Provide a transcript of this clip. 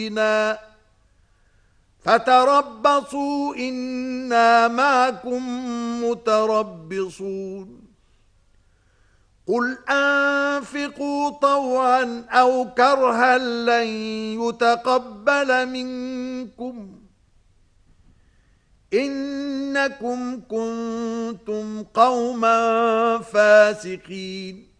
فتربصوا إنا معكم متربصون قل أنفقوا طوعا أو كرها لن يتقبل منكم إنكم كنتم قوما فاسقين